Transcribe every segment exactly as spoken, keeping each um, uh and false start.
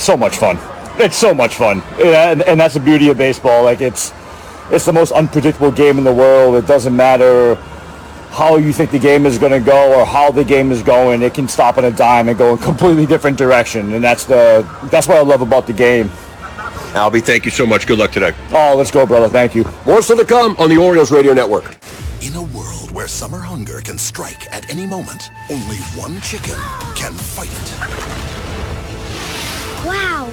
so much fun. It's so much fun, and, and that's the beauty of baseball. Like it's, it's the most unpredictable game in the world. It doesn't matter how you think the game is going to go or how the game is going. It can stop on a dime and go in a completely different direction, and that's the that's what I love about the game. Albie, thank you so much. Good luck today. Oh, let's go, brother. Thank you. More still to come on the Orioles Radio Network. In a world where summer hunger can strike at any moment, only one chicken can fight it. Wow.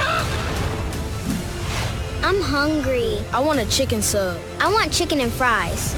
I'm hungry. I want a chicken sub. I want chicken and fries.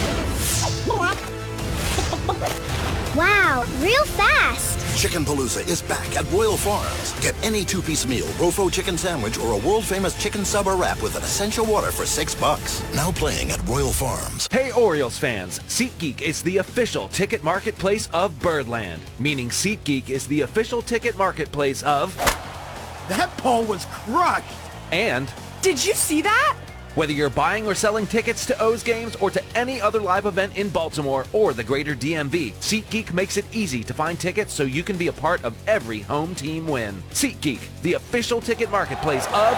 Wow, real fast. Chickenpalooza is back at Royal Farms. Get any two-piece meal, Rofo chicken sandwich, or a world-famous chicken sub or wrap with an essential water for six bucks. Now playing at Royal Farms. Hey Orioles fans, SeatGeek is the official ticket marketplace of Birdland. Meaning SeatGeek is the official ticket marketplace of... That ball was crushed! And... Did you see that? Whether you're buying or selling tickets to O's games or to any other live event in Baltimore or the greater D M V, SeatGeek makes it easy to find tickets so you can be a part of every home team win. SeatGeek, the official ticket marketplace of...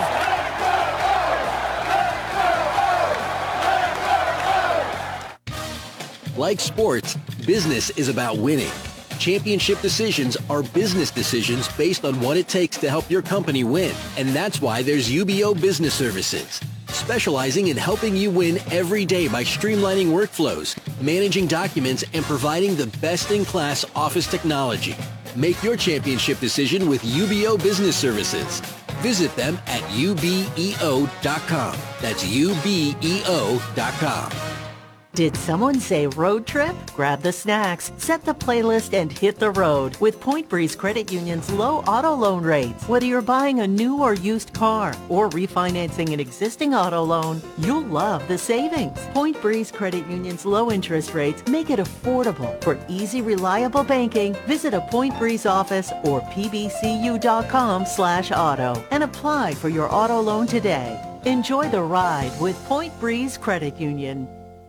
Like sports, business is about winning. Championship decisions are business decisions based on what it takes to help your company win. And that's why there's U B O Business Services, specializing in helping you win every day by streamlining workflows, managing documents, and providing the best-in-class office technology. Make your championship decision with U B O Business Services. Visit them at U B E O dot com. That's U B E O dot com. Did someone say road trip? Grab the snacks, set the playlist, and hit the road with Point Breeze Credit Union's low auto loan rates. Whether you're buying a new or used car or refinancing an existing auto loan, you'll love the savings. Point Breeze Credit Union's low interest rates make it affordable. For easy, reliable banking, visit a Point Breeze office or pbcu.com slash auto and apply for your auto loan today. Enjoy the ride with Point Breeze Credit Union.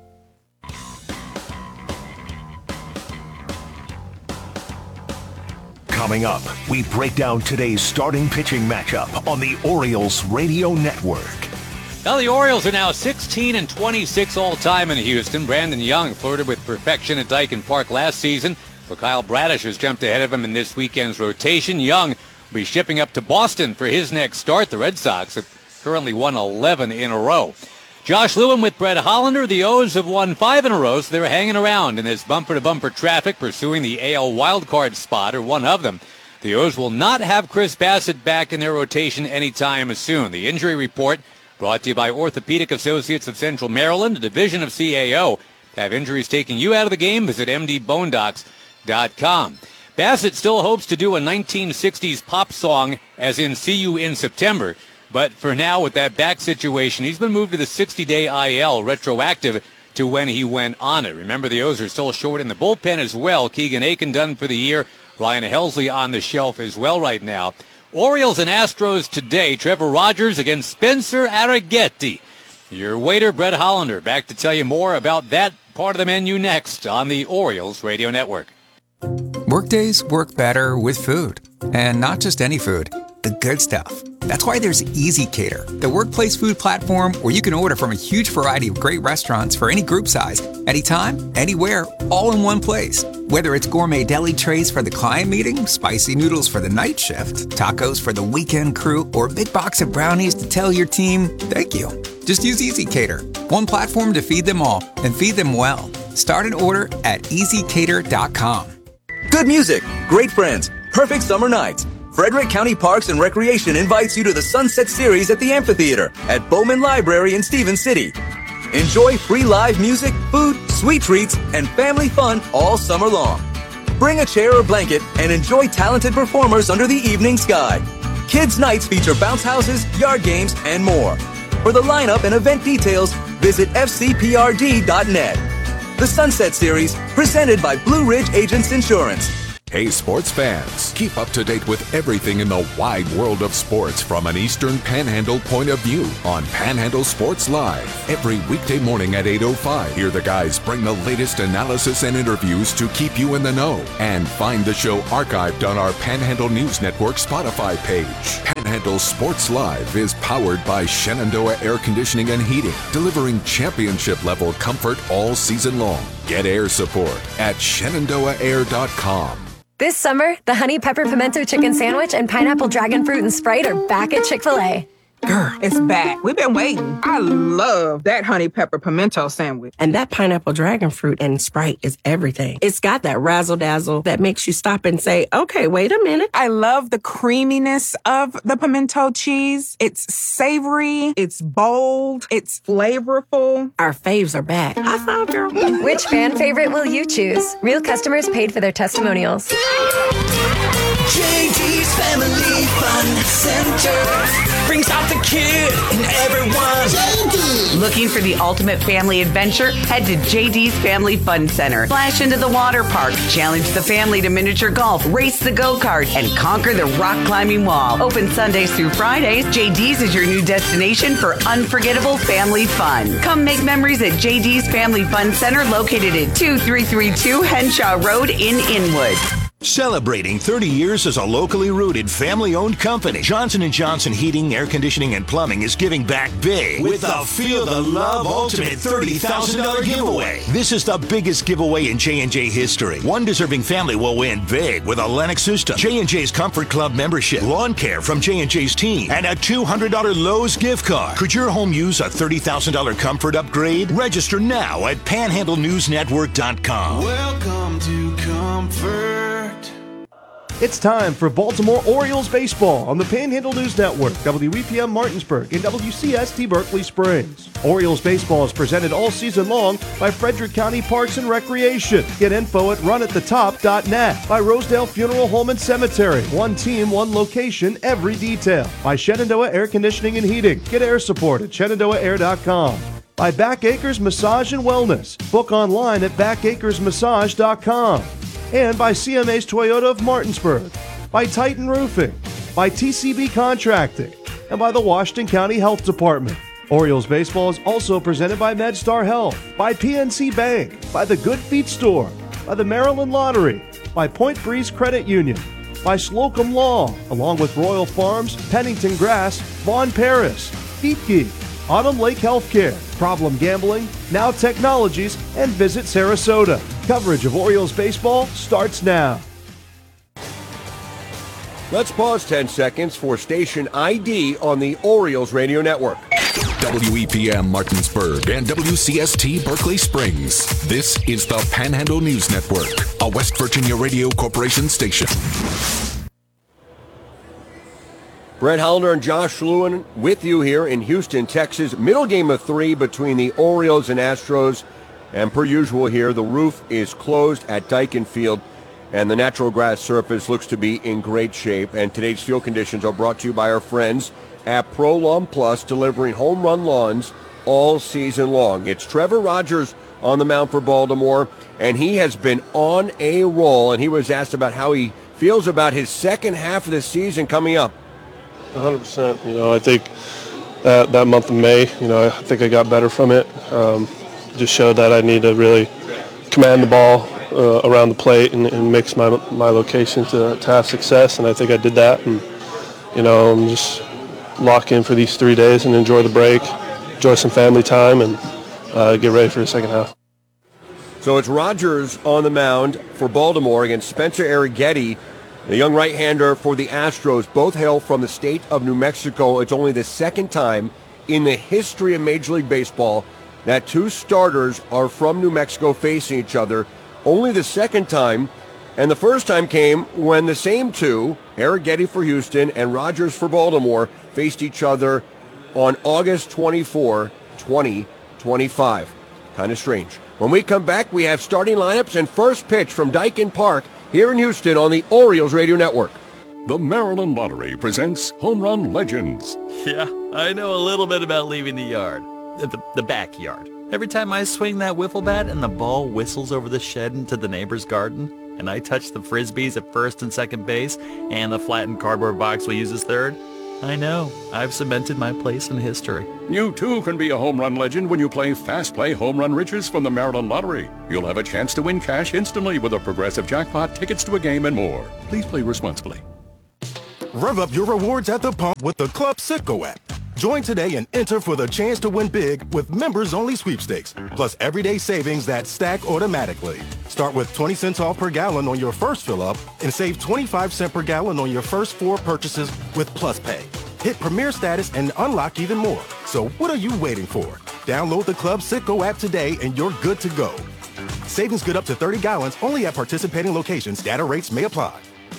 Coming up, we break down today's starting pitching matchup on the Orioles Radio Network. Now the Orioles are now sixteen and twenty-six all-time in Houston. Brandon Young flirted with perfection at Dyken Park last season, but Kyle Bradish has jumped ahead of him in this weekend's rotation. Young will be shipping up to Boston for his next start. The Red Sox have currently won eleven in a row. Josh Lewin with Brett Hollander. The O's have won five in a row, so they're hanging around in this bumper-to-bumper traffic, pursuing the A L wildcard spot, or one of them. The O's will not have Chris Bassett back in their rotation anytime soon. The injury report brought to you by Orthopedic Associates of Central Maryland, a division of C A O. Have injuries taking you out of the game? Visit m d bone docs dot com. Bassett still hopes to do a nineteen sixties pop song, as in See You in September. But for now, with that back situation, he's been moved to the sixty-day I L, retroactive to when he went on it. Remember, the O's are still short in the bullpen as well. Keegan Aiken done for the year. Ryan Helsley on the shelf as well right now. Orioles and Astros today. Trevor Rogers against Spencer Arrighetti. Your waiter, Brett Hollander, back to tell you more about that part of the menu next on the Orioles Radio Network. Workdays work better with food. And not just any food, the good stuff. That's why there's ezCater, the workplace food platform where you can order from a huge variety of great restaurants for any group size, anytime, anywhere, all in one place. Whether it's gourmet deli trays for the client meeting, spicy noodles for the night shift, tacos for the weekend crew, or a big box of brownies to tell your team, thank you. Just use ezCater, one platform to feed them all, and feed them well. Start an order at easy cater dot com. Good music, great friends, perfect summer nights. Frederick County Parks and Recreation invites you to the Sunset Series at the Amphitheater at Bowman Library in Stevens City. Enjoy free live music, food, sweet treats, and family fun all summer long. Bring a chair or blanket and enjoy talented performers under the evening sky. Kids' nights feature bounce houses, yard games, and more. For the lineup and event details, visit f c p r d dot net. The Sunset Series, presented by Blue Ridge Agents Insurance. Hey sports fans, keep up to date with everything in the wide world of sports from an Eastern Panhandle point of view on Panhandle Sports Live. Every weekday morning at eight oh five, hear the guys bring the latest analysis and interviews to keep you in the know. And find the show archived on our Panhandle News Network Spotify page. Panhandle Sports Live is powered by Shenandoah Air Conditioning and Heating, delivering championship-level comfort all season long. Get air support at shenandoah air dot com. This summer, the Honey Pepper Pimento Chicken Sandwich and Pineapple Dragon Fruit and Sprite are back at Chick-fil-A. Girl, it's back. We've been waiting. I love that honey pepper pimento sandwich. And that pineapple dragon fruit and Sprite is everything. It's got that razzle-dazzle that makes you stop and say, okay, wait a minute. I love the creaminess of the pimento cheese. It's savory. It's bold. It's flavorful. Our faves are back. High five, girl. Which fan favorite will you choose? Real customers paid for their testimonials. J D's Family Fun Center brings out the kid in everyone. J D. Looking for the ultimate family adventure? Head to J D's Family Fun Center. Splash into the water park, challenge the family to miniature golf, race the go-kart, and conquer the rock climbing wall. Open Sundays through Fridays, J D's is your new destination for unforgettable family fun. Come make memories at J D's Family Fun Center, located at two three three two Henshaw Road in Inwood. Celebrating thirty years as a locally rooted, family-owned company, Johnson and Johnson Heating, Air Conditioning, and Plumbing is giving back big with the Feel the Love Ultimate thirty thousand dollars giveaway. This is the biggest giveaway in J and J history. One deserving family will win big with a Lennox system, J and J's Comfort Club membership, lawn care from J and J's team, and a two hundred dollars Lowe's gift card. Could your home use a thirty thousand dollars comfort upgrade? Register now at panhandle news network dot com. Welcome to Comfort. It's time for Baltimore Orioles baseball on the Panhandle News Network, W E P M Martinsburg, and W C S T Berkeley Springs. Orioles baseball is presented all season long by Frederick County Parks and Recreation. Get info at run at the top dot net. By Rosedale Funeral Home and Cemetery. One team, one location, every detail. By Shenandoah Air Conditioning and Heating. Get air support at shenandoah air dot com. By Back Acres Massage and Wellness. Book online at back acres massage dot com. And by C M A's Toyota of Martinsburg, by Titan Roofing, by T C B Contracting, and by the Washington County Health Department. Orioles baseball is also presented by MedStar Health, by P N C Bank, by the Good Feet Store, by the Maryland Lottery, by Point Breeze Credit Union, by Slocum Law, along with Royal Farms, Pennington Grass, Vaughn Paris, BeatGeek, Autumn Lake Healthcare, Problem Gambling, Now Technologies, and Visit Sarasota. Coverage of Orioles baseball starts now. Let's pause ten seconds for station I D on the Orioles Radio Network. W E P M Martinsburg and W C S T Berkeley Springs. This is the Panhandle News Network, a West Virginia Radio Corporation station. Brett Hollander and Josh Lewin with you here in Houston, Texas. Middle game of three between the Orioles and Astros. And per usual here, the roof is closed at Dyken Field, and the natural grass surface looks to be in great shape. And today's field conditions are brought to you by our friends at Pro Lawn Plus, delivering home run lawns all season long. It's Trevor Rogers on the mound for Baltimore, and he has been on a roll. And he was asked about how he feels about his second half of the season coming up. one hundred percent. You know, I think that, that month of May, you know, I think I got better from it. Um, just showed that I need to really command the ball uh, around the plate and, and mix my my location to, to have success, and I think I did that. And, you know, I'm just lock in for these three days and enjoy the break, enjoy some family time, and uh, get ready for the second half. So it's Rogers on the mound for Baltimore against Spencer Arrighetti, the young right-hander for the Astros. Both hail from the state of New Mexico. It's only the second time in the history of Major League Baseball that two starters are from New Mexico facing each other. Only the second time, and the first time came when the same two, Arrighetti for Houston and Rogers for Baltimore, faced each other on August twenty-fourth, twenty twenty-five. Kind of strange. When we come back, we have starting lineups and first pitch from Dyken Park here in Houston on the Orioles Radio Network. The Maryland Lottery presents Home Run Legends. Yeah, I know a little bit about leaving the yard. The, the backyard. Every time I swing that wiffle bat and the ball whistles over the shed into the neighbor's garden, and I touch the frisbees at first and second base, and the flattened cardboard box we use as third, I know, I've cemented my place in history. You too can be a home run legend when you play Fast Play Home Run Riches from the Maryland Lottery. You'll have a chance to win cash instantly with a progressive jackpot, tickets to a game, and more. Please play responsibly. Rev up your rewards at the pump with the Club Citgo app. Join today and enter for the chance to win big with members-only sweepstakes, plus everyday savings that stack automatically. Start with twenty cents off per gallon on your first fill-up and save twenty-five cents per gallon on your first four purchases with Plus Pay. Hit Premier status and unlock even more. So what are you waiting for? Download the Club Citgo app today and you're good to go. Savings good up to thirty gallons only at participating locations. Data rates may apply.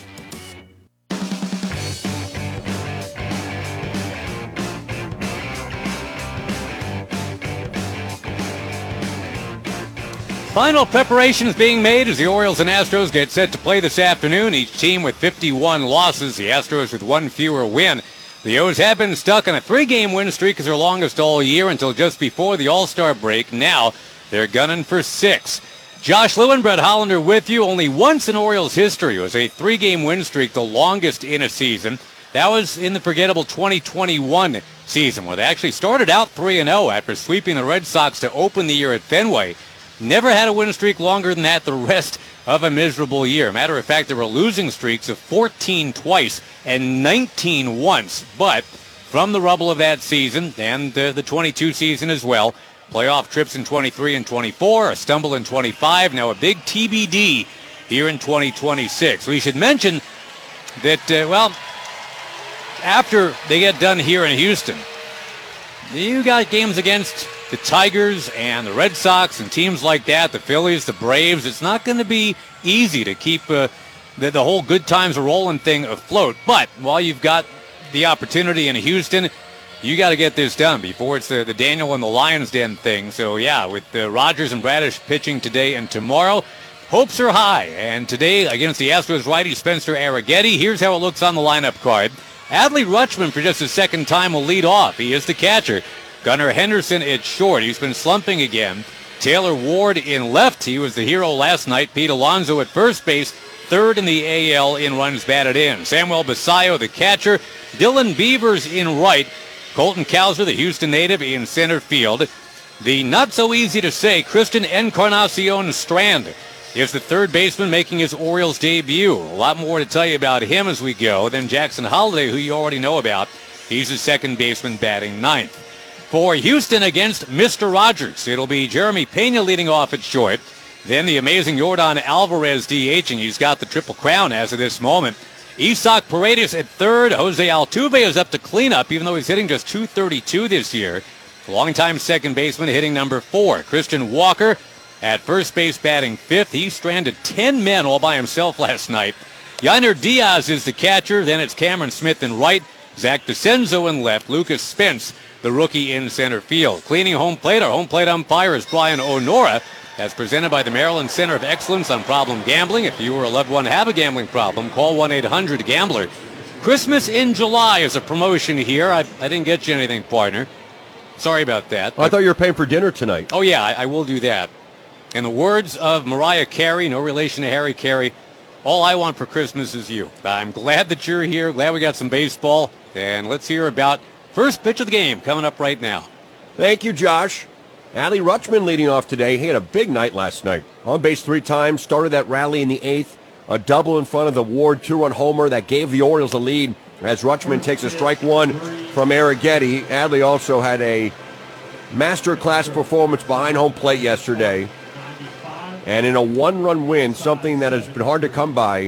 Final preparations being made as the Orioles and Astros get set to play this afternoon. Each team with fifty-one losses. The Astros with one fewer win. The O's have been stuck on a three-game win streak as their longest all year until just before the All-Star break. Now they're gunning for six. Josh Lewin, Brett Hollander with you. Only once in Orioles history was a three-game win streak the longest in a season. That was in the forgettable twenty twenty-one season, where they actually started out three and oh after sweeping the Red Sox to open the year at Fenway. Never had a win streak longer than that the rest of a miserable year. Matter of fact, there were losing streaks of fourteen twice and nineteen once. But from the rubble of that season and uh, the twenty-two season as well, playoff trips in twenty-three and twenty-four, a stumble in twenty-five, now a big T B D here in twenty twenty-six. We should mention that, uh, well, after they get done here in Houston, you got games against the Tigers and the Red Sox and teams like that, the Phillies, the Braves. It's not going to be easy to keep uh, the, the whole good times rolling thing afloat. But while you've got the opportunity in Houston, you got to get this done before it's the, the Daniel and the Lions Den thing. So, yeah, with uh, Rogers and Bradish pitching today and tomorrow, hopes are high. And today against the Astros righty Spencer Arrighetti, here's how it looks on the lineup card. Adley Rutschman for just the second time will lead off. He is the catcher. Gunnar Henderson at short. He's been slumping again. Taylor Ward in left. He was the hero last night. Pete Alonso at first base. Third in the A L in runs batted in. Samuel Basallo, the catcher. Dylan Beavers in right. Colton Cowser, the Houston native, in center field. The not-so-easy-to-say Christian Encarnacion Strand is the third baseman making his Orioles debut. A lot more to tell you about him as we go than Jackson Holliday, who you already know about. He's the second baseman batting ninth. For Houston against Mister Rogers, it'll be Jeremy Pena leading off at short. Then the amazing Yordan Alvarez DHing. He's got the triple crown as of this moment. Isaac Paredes at third. Jose Altuve is up to cleanup, even though he's hitting just two thirty-two this year. Longtime second baseman hitting number four. Christian Walker at first base batting fifth. He stranded ten men all by himself last night. Yainer Diaz is the catcher. Then it's Cameron Smith in right. Zach DeCenzo in left. Lucas Spence, the rookie, in center field. Cleaning home plate, our home plate umpire is Brian Onora. That's presented by the Maryland Center of Excellence on Problem Gambling. If you or a loved one have a gambling problem, call one eight hundred gambler. Christmas in July is a promotion here. I, I didn't get you anything, partner. Sorry about that. I thought you were paying for dinner tonight. Oh, yeah, I, I will do that. In the words of Mariah Carey, no relation to Harry Carey, all I want for Christmas is you. I'm glad that you're here. Glad we got some baseball. And let's hear about first pitch of the game coming up right now. Thank you, Josh. Adley Rutschman leading off today. He had a big night last night. On base three times, started that rally in the eighth. A double in front of the Ward two-run homer that gave the Orioles the lead as Rutschman takes a strike one from Arrighetti. Adley also had a masterclass performance behind home plate yesterday. And in a one-run win, something that has been hard to come by,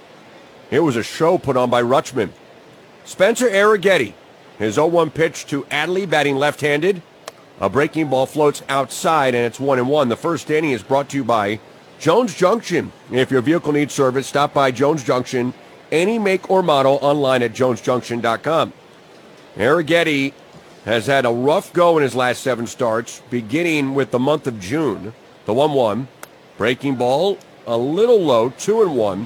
it was a show put on by Rutschman. Spencer Arrighetti, his oh one pitch to Adley, batting left-handed. A breaking ball floats outside, and it's one and one. The first inning is brought to you by Jones Junction. If your vehicle needs service, stop by Jones Junction. Any make or model online at jones junction dot com. Arrighetti has had a rough go in his last seven starts, beginning with the month of June. The one one. Breaking ball a little low, two and one.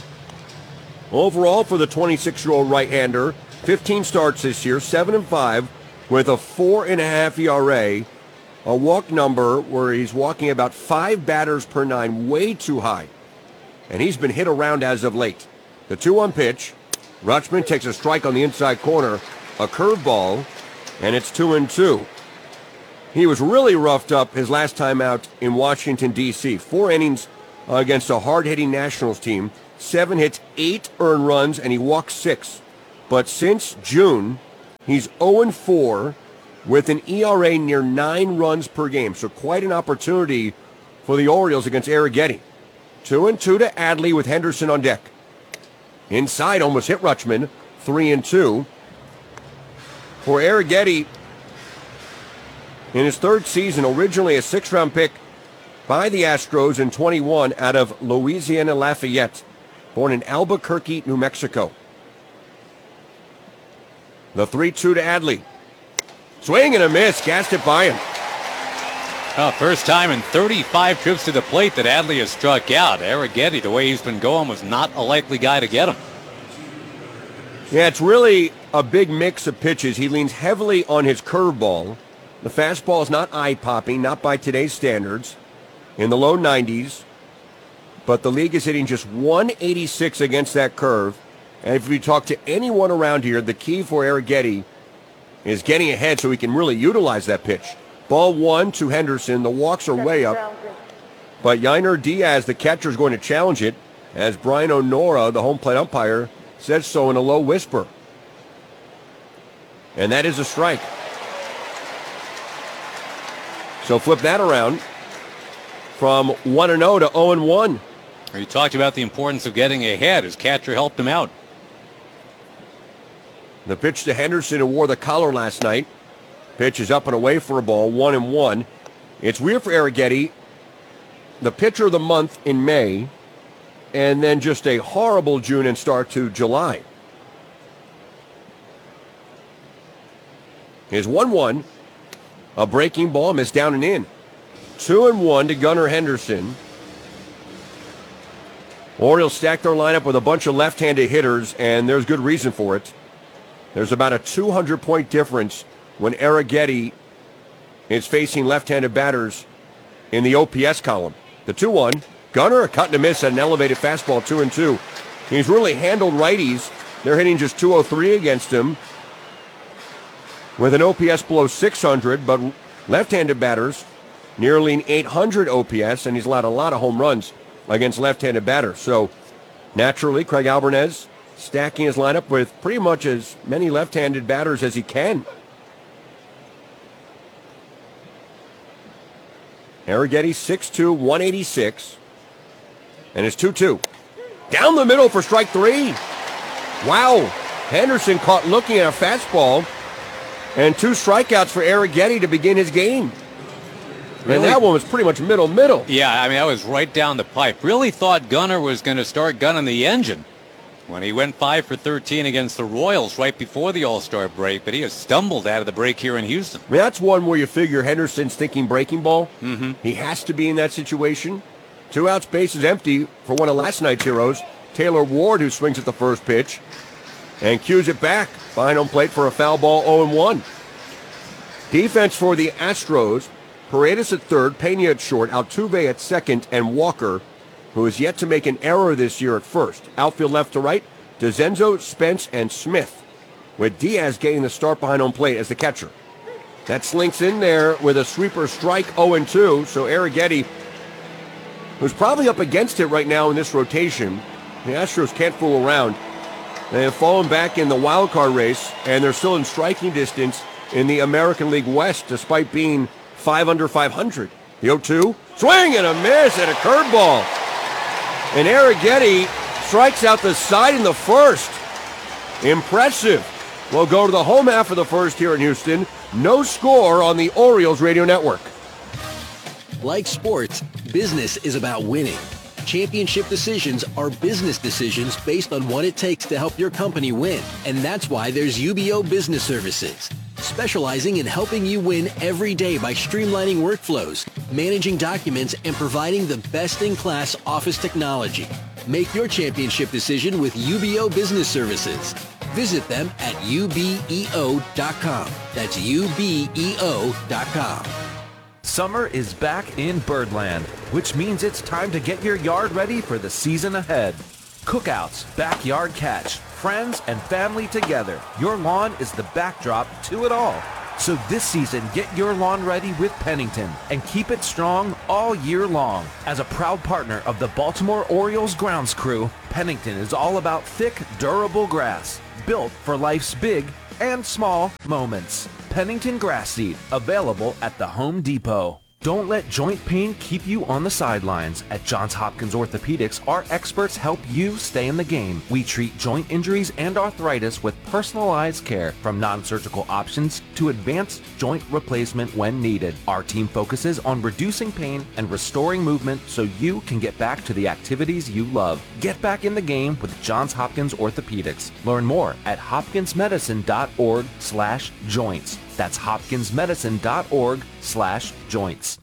Overall for the twenty-six-year-old right-hander, fifteen starts this year, seven and five, with a four and a half E R A. A walk number where he's walking about five batters per nine, way too high. And he's been hit around as of late. The two one pitch. Rutschman takes a strike on the inside corner, a curveball, and it's two and two. He was really roughed up his last time out in Washington, D C Four innings against a hard-hitting Nationals team. Seven hits, eight earned runs, and he walked six. but since June, he's oh and four with an E R A near nine runs per game. So quite an opportunity for the Orioles against Arrighetti. Two and two to Adley with Henderson on deck. Inside, almost hit Rutschman. Three and two. For Arrighetti, in his third season, originally a sixth-round pick by the Astros in twenty-one out of Louisiana Lafayette, born in Albuquerque, New Mexico. The three two to Adley. Swing and a miss, gassed it by him. Well, first time in thirty-five trips to the plate that Adley has struck out. Arrighetti, the way he's been going, was not a likely guy to get him. Yeah, it's really a big mix of pitches. He leans heavily on his curveball. The fastball is not eye-popping, not by today's standards, in the low nineties. But the league is hitting just one eighty-six against that curve. And if we talk to anyone around here, the key for Arrighetti is getting ahead so he can really utilize that pitch. Ball one to Henderson. The walks are way up. But Yainer Diaz, the catcher, is going to challenge it, as Brian O'Nora, the home plate umpire, says so in a low whisper. And that is a strike. So flip that around from one and oh to oh and one. You talked about the importance of getting ahead. His catcher helped him out. The pitch to Henderson, who wore the collar last night. Pitch is up and away for a ball, one and one. It's weird for Arrighetti. The pitcher of the month in May, and then just a horrible June and start to July. Here's one one. A breaking ball, missed down and in. Two and one to Gunnar Henderson. Orioles stacked their lineup with a bunch of left-handed hitters, and there's good reason for it. There's about a two hundred point difference when Arrighetti is facing left-handed batters in the O P S column. The two one. Gunnar, a cut and a miss at an elevated fastball, two and two. He's really handled righties. They're hitting just two oh three against him with an O P S below six hundred, but left-handed batters nearly an eight hundred O P S, and he's allowed a lot of home runs against left-handed batters. So naturally, Craig Albernez stacking his lineup with pretty much as many left-handed batters as he can. Arrighetti six two, one eighty-six. And it's two two. Down the middle for strike three. Wow. Henderson caught looking at a fastball. And two strikeouts for Arrighetti to begin his game. Really? And that one was pretty much middle-middle. Yeah, I mean, that was right down the pipe. Really thought Gunnar was going to start gunning the engine when he went five for thirteen against the Royals right before the All-Star break, but he has stumbled out of the break here in Houston. I mean, that's one where you figure Henderson's thinking breaking ball. Mm-hmm. He has to be in that situation. Two outs, bases empty for one of last night's heroes, Taylor Ward, who swings at the first pitch and cues it back behind home plate for a foul ball, oh and one. Defense for the Astros, Paredes at third, Pena at short, Altuve at second, and Walker, who has yet to make an error this year, at first. Outfield left to right, DeZenzo, Spence, and Smith, with Diaz getting the start behind home plate as the catcher. That slinks in there with a sweeper strike, oh and two, so Arrighetti, who's probably up against it right now in this rotation. The Astros can't fool around. They have fallen back in the wild card race, and they're still in striking distance in the American League West, despite being five under five hundred. The oh two, swing and a miss at a curveball. And Arrighetti strikes out the side in the first. Impressive. We'll go to the home half of the first here in Houston. No score on the Orioles Radio Network. Like sports, business is about winning. Championship decisions are business decisions based on what it takes to help your company win. And that's why there's U B O Business Services, specializing in helping you win every day by streamlining workflows, managing documents, and providing the best-in-class office technology. Make your championship decision with U B O Business Services. Visit them at U B E O dot com. That's U B E O dot com. Summer is back in Birdland, which means it's time to get your yard ready for the season ahead. Cookouts, backyard catch, friends and family together. Your lawn is the backdrop to it all. So this season, get your lawn ready with Pennington and keep it strong all year long. As a proud partner of the Baltimore Orioles grounds crew, Pennington is all about thick, durable grass. built for life's big and small moments. Pennington Grass Seed, available at the Home Depot. Don't let joint pain keep you on the sidelines. At Johns Hopkins Orthopedics, our experts help you stay in the game. We treat joint injuries and arthritis with personalized care, from non-surgical options to advanced joint replacement when needed. Our team focuses on reducing pain and restoring movement so you can get back to the activities you love. Get back in the game with Johns Hopkins Orthopedics. Learn more at hopkinsmedicine.org slash joints. That's hopkinsmedicine.org slash joints.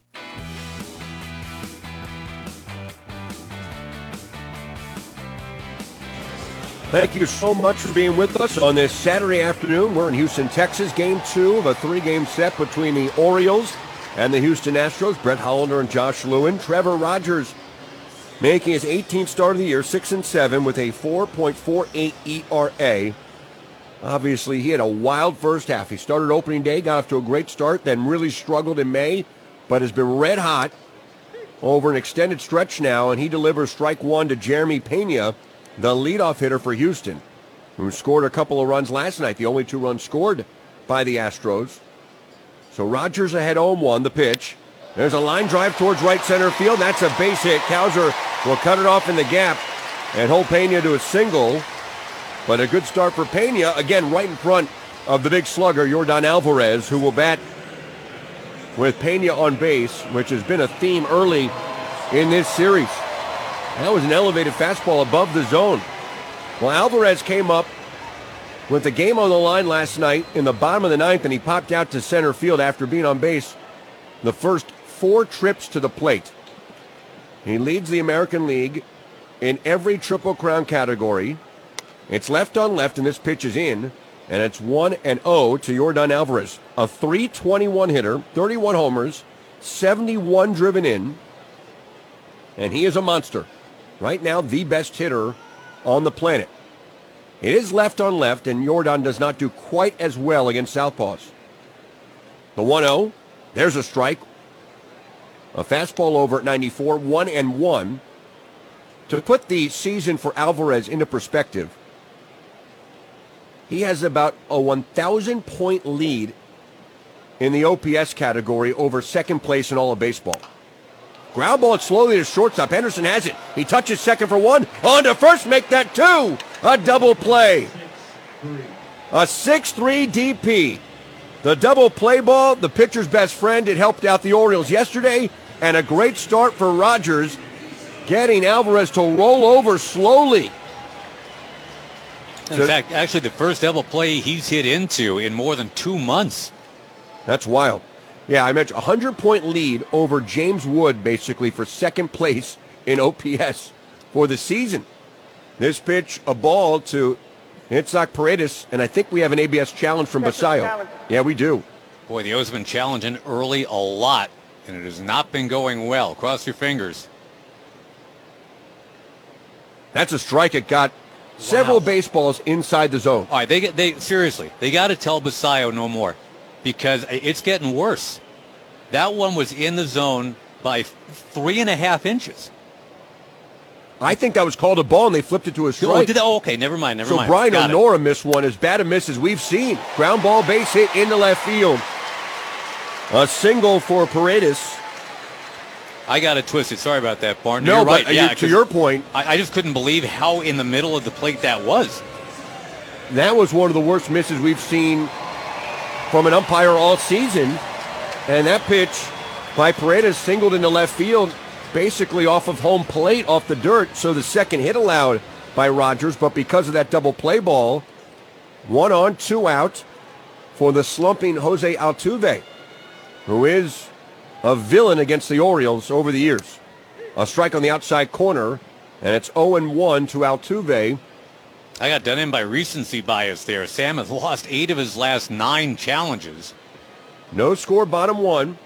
Thank you so much for being with us on this Saturday afternoon. We're in Houston, Texas. Game two of a three-game set between the Orioles and the Houston Astros. Brett Hollander and Josh Lewin. Trevor Rogers making his eighteenth start of the year, six and seven with a four point four eight E R A. Obviously, he had a wild first half. He started opening day, got off to a great start, then really struggled in May, but has been red hot over an extended stretch now, and he delivers strike one to Jeremy Pena, the leadoff hitter for Houston, who scored a couple of runs last night, the only two runs scored by the Astros. So Rogers ahead oh one, the pitch. There's a line drive towards right center field. That's a base hit. Cowser will cut it off in the gap and hold Pena to a single. But a good start for Pena, again, right in front of the big slugger, Yordan Alvarez, who will bat with Pena on base, which has been a theme early in this series. That was an elevated fastball above the zone. Well, Alvarez came up with the game on the line last night in the bottom of the ninth, and he popped out to center field after being on base the first four trips to the plate. He leads the American League in every Triple Crown category. It's left on left, and this pitch is in, and it's one and oh to Yordan Alvarez. A three twenty-one hitter, thirty-one homers, seventy-one driven in, and he is a monster. Right now, the best hitter on the planet. It is left on left, and Yordan does not do quite as well against southpaws. The one oh, there's a strike. A fastball over at ninety-four, one and one. To put the season for Alvarez into perspective, he has about a one thousand point lead in the O P S category over second place in all of baseball. Ground ball slowly to shortstop. Henderson has it. He touches second for one. On to first, make that two. A double play. A six three D P. The double play ball, the pitcher's best friend. It helped out the Orioles yesterday. And a great start for Rogers, getting Alvarez to roll over slowly. In fact, actually the first double play he's hit into in more than two months. That's wild. Yeah, I mentioned a one hundred point lead over James Wood, basically, for second place in O P S for the season. This pitch, a ball to Itzhak Paredes, and I think we have an A B S challenge from Basayo. Yeah, we do. Boy, the O's have been challenging early a lot, and it has not been going well. Cross your fingers. That's a strike. It got several wow. baseballs inside the zone. All right, they get they seriously, they got to tell Basayo no more, because it's getting worse. That one was in the zone by three and a half inches. I think that was called a ball, and they flipped it to a strike. Oh, did that? Oh, okay, never mind, never so mind. So Brian got O'Nora it. missed one, as bad a miss as we've seen. Ground ball, base hit into left field. A single for Paredes. I got it twisted. Sorry about that, Barn. No, You're but right. Yeah, to your point. I, I just couldn't believe how in the middle of the plate that was. That was one of the worst misses we've seen from an umpire all season. And that pitch by Paredes singled into left field, basically off of home plate, off the dirt. So the second hit allowed by Rogers, but because of that double play ball, one on, two out for the slumping Jose Altuve, who is a villain against the Orioles over the years. A strike on the outside corner, and it's oh and one to Altuve. I got done in by recency bias there. Sam has lost eight of his last nine challenges. No score, bottom one.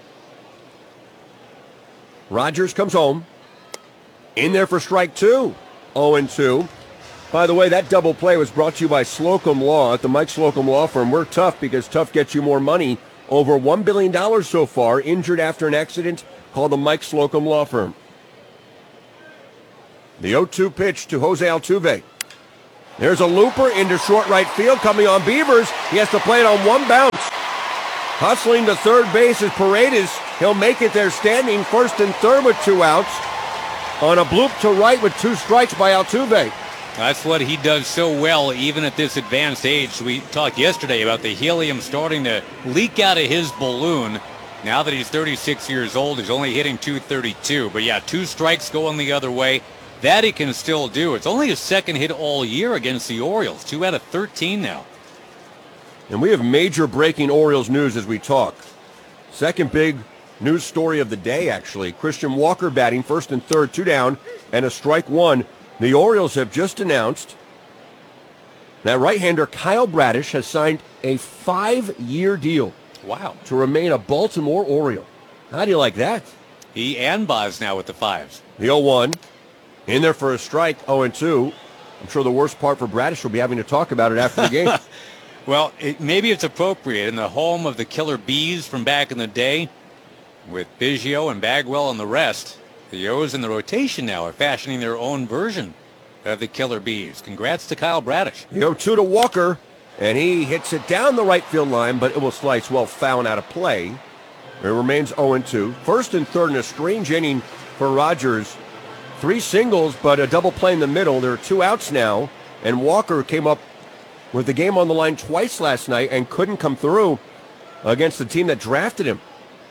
Rogers comes home. In there for strike two. oh and two. By the way, that double play was brought to you by Slocum Law at the Mike Slocum Law Firm. We're tough because tough gets you more money. Over one billion dollars so far, injured after an accident. Call the Mike Slocum Law Firm. The oh two pitch to Jose Altuve. There's a looper into short right field coming on Beavers. He has to play it on one bounce. Hustling to third base is Paredes. He'll make it there standing first and third with two outs. On a bloop to right with two strikes by Altuve. That's what he does so well, even at this advanced age. We talked yesterday about the helium starting to leak out of his balloon. Now that he's thirty-six years old, he's only hitting two thirty-two. But yeah, two strikes going the other way. That he can still do. It's only his second hit all year against the Orioles. Two out of thirteen now. And we have major breaking Orioles news as we talk. Second big news story of the day, actually. Christian Walker batting first and third, two down, and a strike one. The Orioles have just announced that right-hander Kyle Bradish has signed a five-year deal. Wow. To remain a Baltimore Oriole. How do you like that? He and Boz now with the fives. The oh one. In there for a strike, oh and two. I'm sure the worst part for Bradish will be having to talk about it after the game. Well, it, maybe it's appropriate. In the home of the Killer Bees from back in the day, with Biggio and Bagwell and the rest, the O's in the rotation now are fashioning their own version of the Killer Bees. Congrats to Kyle Bradish. The oh two to Walker, and he hits it down the right field line, but it will slice well foul out of play. It remains oh and two. First and third in a strange inning for Rogers. Three singles, but a double play in the middle. There are two outs now, and Walker came up with the game on the line twice last night and couldn't come through against the team that drafted him.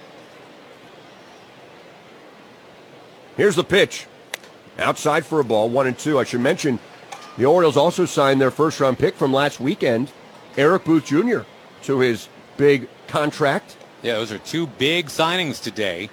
Here's the pitch. Outside for a ball, one and two. I should mention, the Orioles also signed their first-round pick from last weekend, Eric Booth Junior, to his big contract. Yeah, those are two big signings today.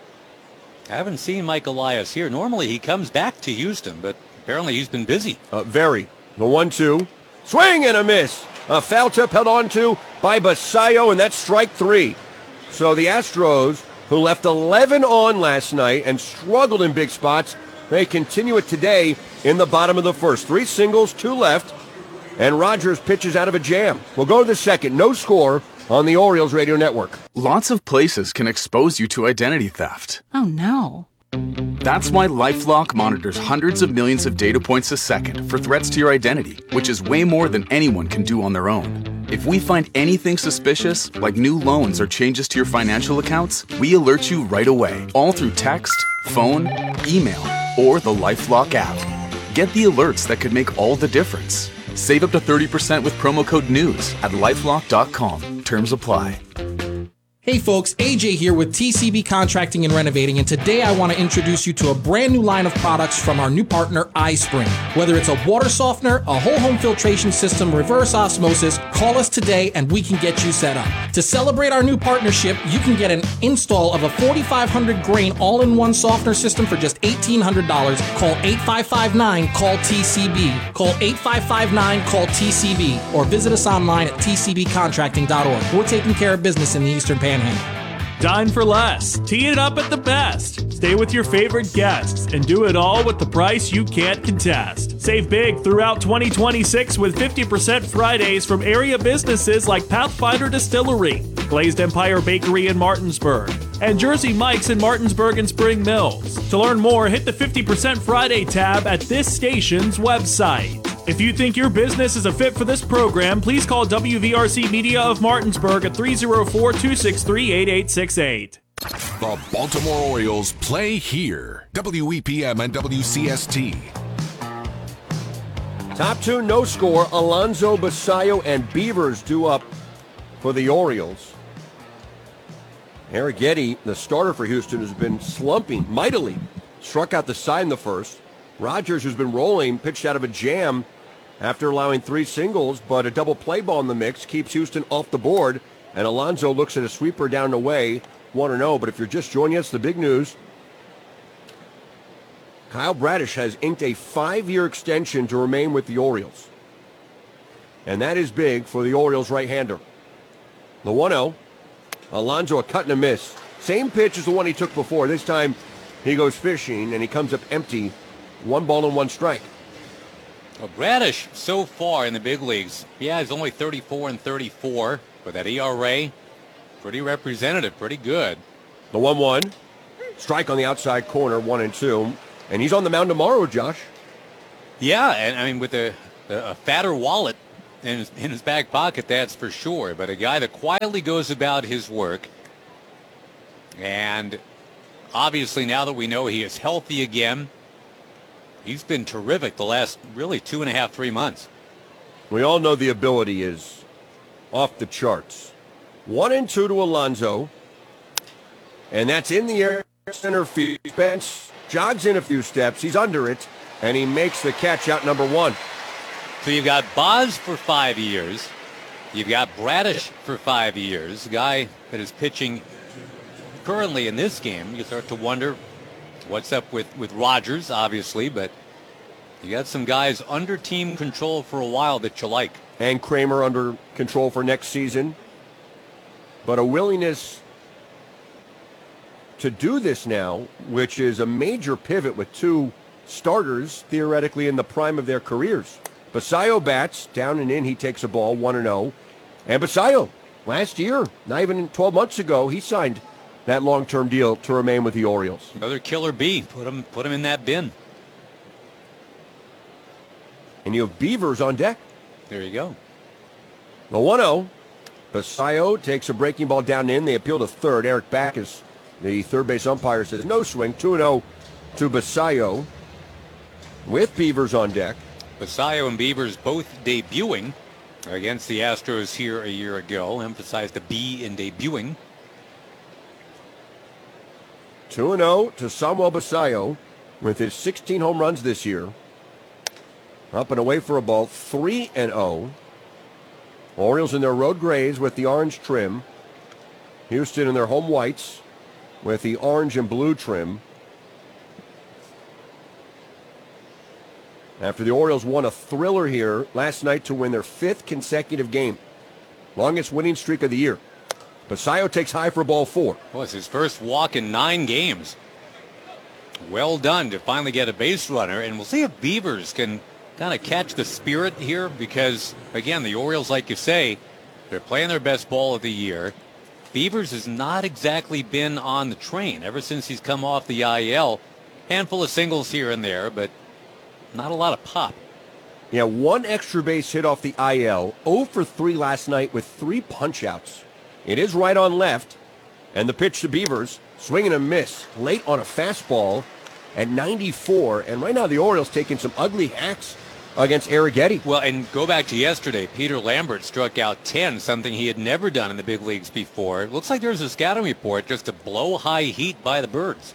I haven't seen Mike Elias here. Normally he comes back to Houston, but apparently he's been busy. Uh, very. The one two. Swing and a miss. A foul tip held on to by Basayo, and that's strike three. So the Astros, who left eleven on last night and struggled in big spots, they continue it today in the bottom of the first. Three singles, two left, and Rogers pitches out of a jam. We'll go to the second. No score on the Orioles Radio Network. Lots of places can expose you to identity theft. Oh, no. That's why LifeLock monitors hundreds of millions of data points a second for threats to your identity, which is way more than anyone can do on their own. If we find anything suspicious, like new loans or changes to your financial accounts, we alert you right away, all through text, phone, email, or the LifeLock app. Get the alerts that could make all the difference. Save up to thirty percent with promo code NEWS at lifelock dot com. Terms apply. Hey folks, A J here with T C B Contracting and Renovating, and today I want to introduce you to a brand new line of products from our new partner, iSpring. Whether it's a water softener, a whole home filtration system, reverse osmosis, call us today and we can get you set up. To celebrate our new partnership, you can get an install of a forty-five hundred grain all-in-one softener system for just eighteen hundred dollars. Call eight five five nine, call T C B. Call eight five five nine, call T C B, or visit us online at t c b contracting dot org. We're taking care of business in the Eastern Panhandle. Dine for less. Tee it up at the best. Stay with your favorite guests and do it all with the price you can't contest. Save big throughout twenty twenty-six with fifty percent Fridays from area businesses like Pathfinder Distillery, Glazed Empire Bakery in Martinsburg, and Jersey Mike's in Martinsburg and Spring Mills. To learn more, hit the fifty percent Friday tab at this station's website. If you think your business is a fit for this program, please call W V R C Media of Martinsburg at three oh four, two six three, eight eight six eight. The Baltimore Orioles play here. W E P M and W C S T. Top two, no score. Alonso, Basayo, and Beavers due up for the Orioles. Arrighetti, the starter for Houston, has been slumping mightily. Struck out the side in the first. Rogers, who's been rolling, pitched out of a jam after allowing three singles, but a double play ball in the mix keeps Houston off the board, and Alonso looks at a sweeper down the way, one and oh. But if you're just joining us, the big news, Kyle Bradish has inked a five-year extension to remain with the Orioles. And that is big for the Orioles right-hander. The one oh, Alonso a cut and a miss. Same pitch as the one he took before. This time he goes fishing, and he comes up empty. One ball and one strike. Well, Bradish, so far in the big leagues, yeah, he's only thirty-four and thirty-four, but that E R A, pretty representative, pretty good. The one one, strike on the outside corner, one and two, and he's on the mound tomorrow, Josh. Yeah, and I mean, with the a fatter wallet in his, in his back pocket, that's for sure. But a guy that quietly goes about his work. And obviously now that we know he is healthy again, he's been terrific the last really two and a half, three months. We all know the ability is off the charts. One and two to Alonso. And that's in the air, center field. Spence jogs in a few steps. He's under it. And he makes the catch out number one. So you've got Boz for five years. You've got Bradish for five years. A guy that is pitching currently in this game. You start to wonder what's up with, with Rogers, obviously. But you got some guys under team control for a while that you like. And Kramer under control for next season. But a willingness to do this now, which is a major pivot with two starters theoretically in the prime of their careers. Basayo bats, down and in, he takes a ball, one and oh. And Basayo, last year, not even twelve months ago, he signed that long-term deal to remain with the Orioles. Another killer bee. Put him, put him in that bin. And you have Beavers on deck. There you go. The one oh. Basayo takes a breaking ball down and in. They appeal to third. Eric Backus, the third base umpire, says no swing. two and oh to Basayo with Beavers on deck. Basayo and Beavers both debuting against the Astros here a year ago. Emphasized the B in debuting. two and oh to Samuel Basayo with his sixteen home runs this year. Up and away for a ball, three and oh. Orioles in their road grays with the orange trim. Houston in their home whites with the orange and blue trim. After the Orioles won a thriller here last night to win their fifth consecutive game. Longest winning streak of the year. Basayo takes high for ball four. Well, it's his first walk in nine games. Well done to finally get a base runner. And we'll see if Beavers can kind of catch the spirit here because, again, the Orioles, like you say, they're playing their best ball of the year. Beavers has not exactly been on the train ever since he's come off the I L. Handful of singles here and there, but not a lot of pop. Yeah, one extra base hit off the I L. oh for three last night with three punch-outs. It is right on left. And the pitch to Beavers, swing and a miss. Late on a fastball at ninety-four. And right now the Orioles taking some ugly hacks against Arrighetti. Well, and go back to yesterday. Peter Lambert struck out ten, something he had never done in the big leagues before. It looks like there's a scouting report just to blow high heat by the Birds.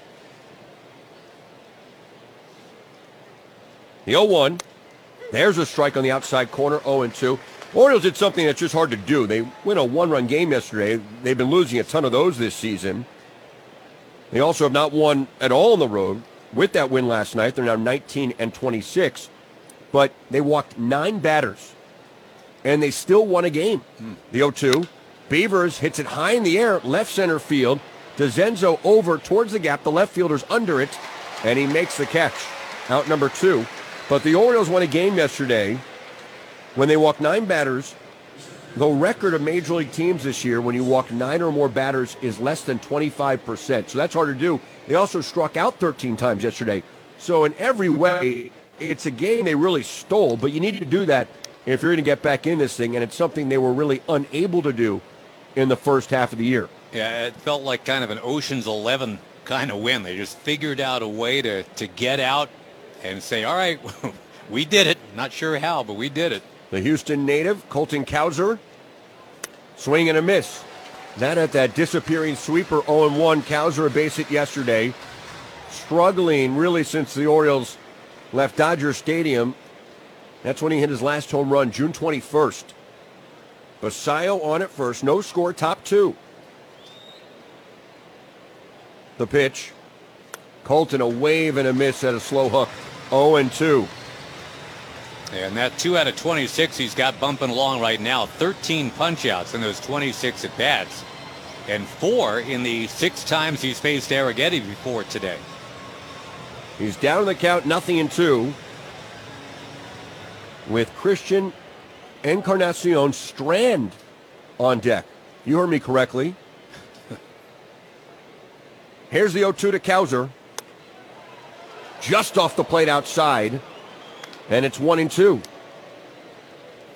The oh one. There's a strike on the outside corner, oh and two. Orioles did something that's just hard to do. They win a one-run game yesterday. They've been losing a ton of those this season. They also have not won at all on the road. With that win last night, they're now nineteen and twenty-six. But they walked nine batters, and they still won a game. Hmm. The oh two. Beavers hits it high in the air, left center field. DeZenzo over towards the gap. The left fielder's under it, and he makes the catch. Out number two. But the Orioles won a game yesterday when they walked nine batters. The record of Major League teams this year when you walk nine or more batters is less than twenty-five percent. So that's hard to do. They also struck out thirteen times yesterday. So in every way, it's a game they really stole, but you need to do that if you're going to get back in this thing, and it's something they were really unable to do in the first half of the year. Yeah, it felt like kind of an Ocean's Eleven kind of win. They just figured out a way to, to get out and say, all right, we did it. Not sure how, but we did it. The Houston native, Colton Cowser, swing and a miss. That at that disappearing sweeper, oh and one. Cowser a base hit yesterday. Struggling really since the Orioles left Dodger Stadium. That's when he hit his last home run, June twenty-first. Basayo on at first. No score, top two. The pitch. Colton a wave and a miss at a slow hook. oh and two. And that two out of twenty-six he's got bumping along right now. thirteen punch-outs in those twenty-six at-bats. And four in the six times he's faced Arrighetti before today. He's down in the count, nothing in two. With Christian Encarnacion Strand on deck. You heard me correctly. Here's the oh two to Cowser. Just off the plate outside. And it's one and two.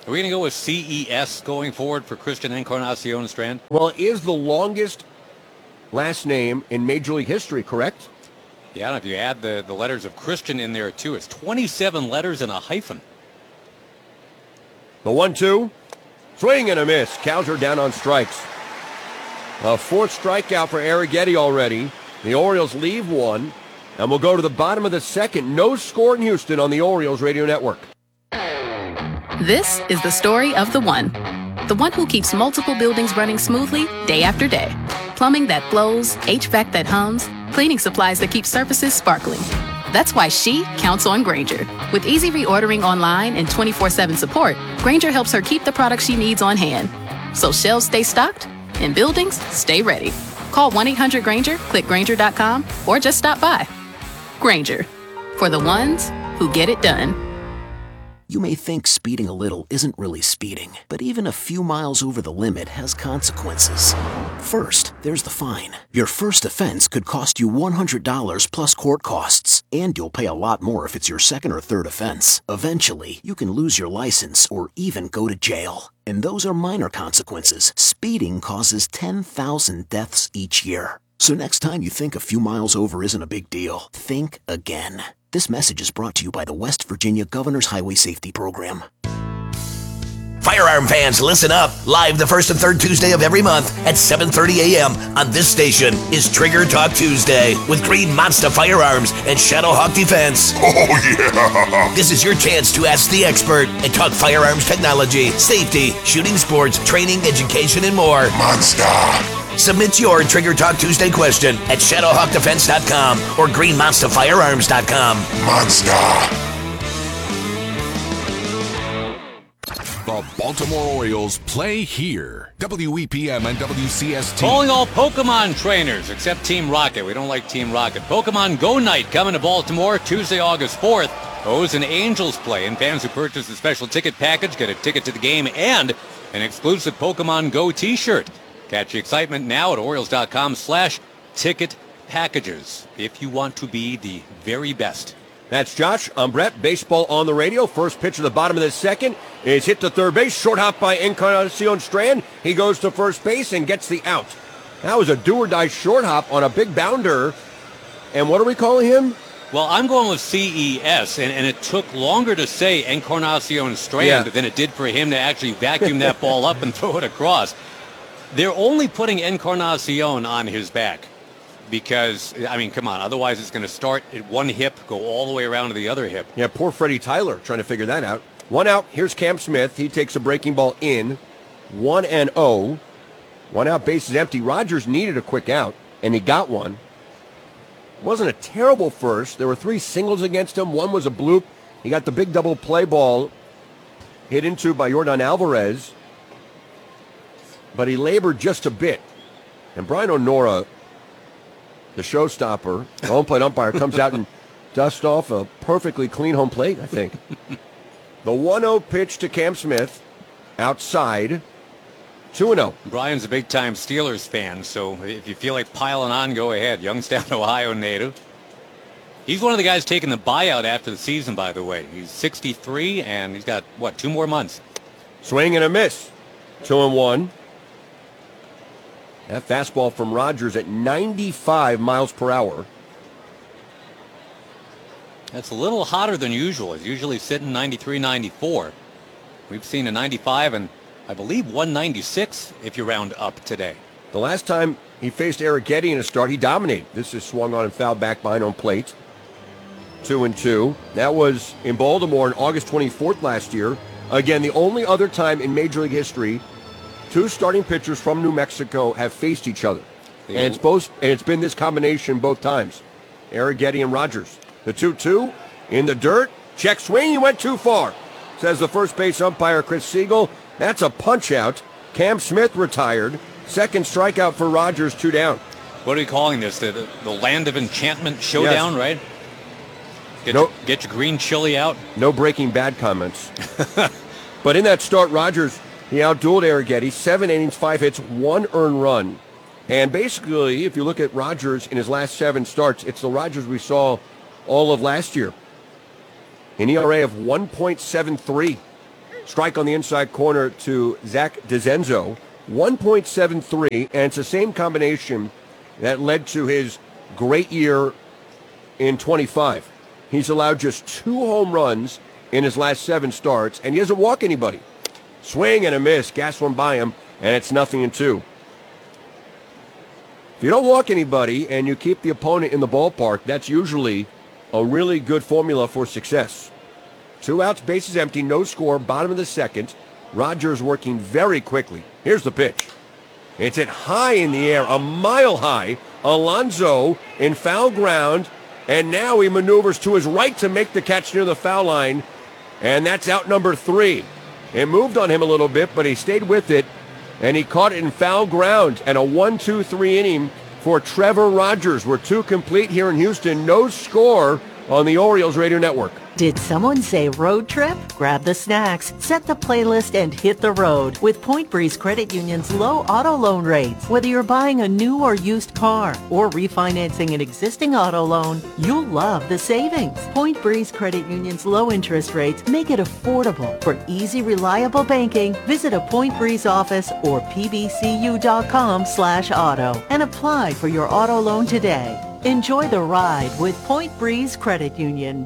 Are we going to go with C E S going forward for Christian Encarnacion Strand? Well, it is the longest last name in Major League history, correct? Yeah, and if you add the, the letters of Christian in there, too, it's twenty-seven letters and a hyphen. The one two. Swing and a miss. Cows are down on strikes. A fourth strikeout for Arrighetti already. The Orioles leave one. And we'll go to the bottom of the second. No score in Houston on the Orioles Radio Network. This is the story of the one. The one who keeps multiple buildings running smoothly day after day. Plumbing that flows, H V A C that hums, cleaning supplies that keep surfaces sparkling. That's why she counts on Grainger. With easy reordering online and twenty-four seven support, Grainger helps her keep the products she needs on hand. So shelves stay stocked and buildings stay ready. Call one eight hundred Grainger, click Grainger dot com, or just stop by. Grainger, for the ones who get it done. You may think speeding a little isn't really speeding, but even a few miles over the limit has consequences. First, there's the fine. Your first offense could cost you one hundred dollars plus court costs, and you'll pay a lot more if it's your second or third offense. Eventually, you can lose your license or even go to jail. And those are minor consequences. Speeding causes ten thousand deaths each year. So next time you think a few miles over isn't a big deal, think again. This message is brought to you by the West Virginia Governor's Highway Safety Program. Firearm fans, listen up. Live the first and third Tuesday of every month at seven thirty a.m. on this station is Trigger Talk Tuesday with Green Monster Firearms and Shadowhawk Defense. Oh, yeah! This is your chance to ask the expert and talk firearms technology, safety, shooting sports, training, education, and more. Monster! Submit your Trigger Talk Tuesday question at shadowhawk defense dot com or green monster firearms dot com. Monster! The Baltimore Orioles play here. W E P M and W C S T. Calling all Pokemon trainers except Team Rocket. We don't like Team Rocket. Pokemon Go Night coming to Baltimore Tuesday, August fourth. O's and Angels play, and fans who purchase a special ticket package get a ticket to the game and an exclusive Pokemon Go t-shirt. Catch the excitement now at Orioles dot com slash ticket packages if you want to be the very best. That's Josh. I'm Brett. Baseball on the radio. First pitch of the bottom of the second is hit to third base. Short hop by Encarnacion Strand. He goes to first base and gets the out. That was a do-or-die short hop on a big bounder. And what are we calling him? Well, I'm going with C E S, and, and it took longer to say Encarnacion Strand Yeah. than it did for him to actually vacuum that ball up and throw it across. They're only putting Encarnacion on his back because, I mean, come on, otherwise it's going to start at one hip, go all the way around to the other hip. Yeah, poor Freddie Tyler trying to figure that out. One out. Here's Cam Smith. He takes a breaking ball in. One and oh. One out, base is empty. Rogers needed a quick out, and he got one. Wasn't a terrible first. There were three singles against him. One was a bloop. He got the big double play ball hit into by Yordan Alvarez. But he labored just a bit. And Brian O'Nora, the showstopper, the home plate umpire, comes out and dusts off a perfectly clean home plate, I think. The one oh pitch to Cam Smith, outside, two and oh. Brian's a big-time Steelers fan, so if you feel like piling on, go ahead. Youngstown, Ohio native. He's one of the guys taking the buyout after the season, by the way. He's sixty-three, and he's got, what, two more months. Swing and a miss. Two and one. That fastball from Rogers at ninety-five miles per hour. That's a little hotter than usual. He's usually sitting ninety-three, ninety-four. We've seen a ninety-five and I believe one ninety-six if you round up today. The last time he faced Arrighetti in a start, he dominated. This is swung on and fouled back behind home plate. Two and two. That was in Baltimore on August twenty-fourth last year. Again, the only other time in Major League history two starting pitchers from New Mexico have faced each other. And it's both, and it's been this combination both times. Arrighetti and Rogers. The two two in the dirt. Check swing. He went too far, says the first base umpire, Chris Siegel. That's a punch out. Cam Smith retired. Second strikeout for Rogers, two down. What are we calling this? The, the, the Land of Enchantment Showdown, Yes. right? Get, No- your, get your green chili out. No Breaking Bad comments. But in that start, Rogers, he outdueled Arrighetti. Seven innings, five hits, one earned run. And basically, if you look at Rogers in his last seven starts, it's the Rogers we saw all of last year. An E R A of one point seven three. Strike on the inside corner to Zach DeZenzo, one point seven three, and it's the same combination that led to his great year in twenty-five. He's allowed just two home runs in his last seven starts, and he doesn't walk anybody. Swing and a miss, gas one by him, and it's nothing in two. If you don't walk anybody and you keep the opponent in the ballpark, that's usually a really good formula for success. Two outs, bases empty, no score, bottom of the second. Rogers working very quickly. Here's the pitch. It's hit high in the air, a mile high. Alonso in foul ground, and now he maneuvers to his right to make the catch near the foul line, and that's out number three. It moved on him a little bit, but he stayed with it, and he caught it in foul ground, and a one two three inning for Trevor Rogers. We're two complete here in Houston. No score on the Orioles Radio Network. Did someone say road trip? Grab the snacks, set the playlist, and hit the road with Point Breeze Credit Union's low auto loan rates. Whether you're buying a new or used car or refinancing an existing auto loan, you'll love the savings. Point Breeze Credit Union's low interest rates make it affordable. For easy, reliable banking, visit a Point Breeze office or pbcu.com slash auto and apply for your auto loan today. Enjoy the ride with Point Breeze Credit Union.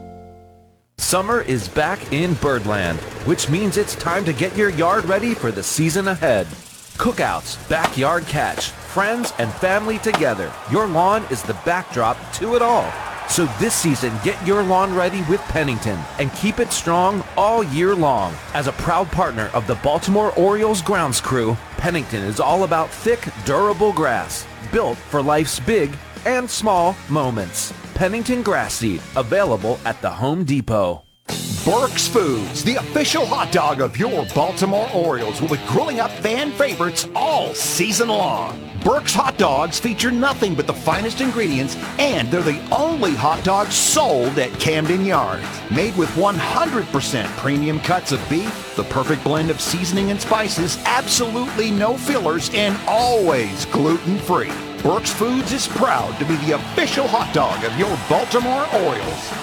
Summer is back in Birdland, which means it's time to get your yard ready for the season ahead. Cookouts, backyard catch, friends and family together. Your lawn is the backdrop to it all. So this season, get your lawn ready with Pennington and keep it strong all year long. As a proud partner of the Baltimore Orioles grounds crew, Pennington is all about thick, durable grass, built for life's big and small moments. Pennington Grass Seed, available at the Home Depot. Burke's Foods, the official hot dog of your Baltimore Orioles, will be grilling up fan favorites all season long. Burke's hot dogs feature nothing but the finest ingredients, and they're the only hot dogs sold at Camden Yards. Made with one hundred percent premium cuts of beef, the perfect blend of seasoning and spices, absolutely no fillers, and always gluten-free. Burke's Foods is proud to be the official hot dog of your Baltimore Orioles.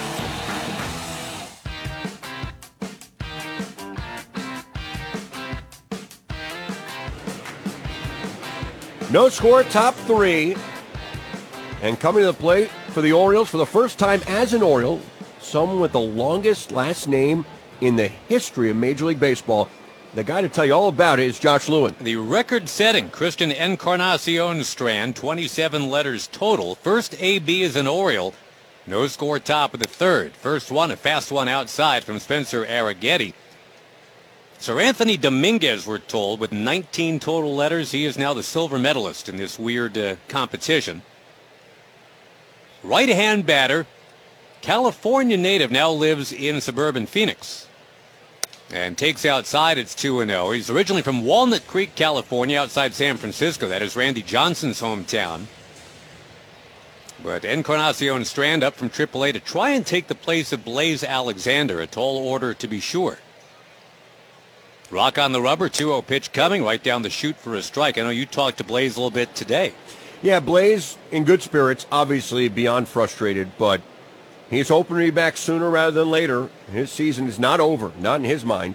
No score, top three. And coming to the plate for the Orioles for the first time as an Oriole, someone with the longest last name in the history of Major League Baseball. The guy to tell you all about it is Josh Lewin. The record-setting Christian Encarnacion strand, twenty-seven letters total. First A B is an Oriole. No score, top of the third. First one, a fast one outside from Spencer Arrighetti. Sir Anthony Dominguez, we're told, with nineteen total letters. He is now the silver medalist in this weird uh, competition. Right-hand batter, California native, now lives in suburban Phoenix. And takes outside, it's two and oh. He's originally from Walnut Creek, California, outside San Francisco. That is Randy Johnson's hometown. But Encarnacion Strand up from triple A to try and take the place of Blaze Alexander, a tall order to be sure. Rock on the rubber, two oh pitch coming, right down the chute for a strike. I know you talked to Blaze a little bit today. Yeah, Blaze in good spirits, obviously beyond frustrated, but he's hoping to be back sooner rather than later. His season is not over, not in his mind.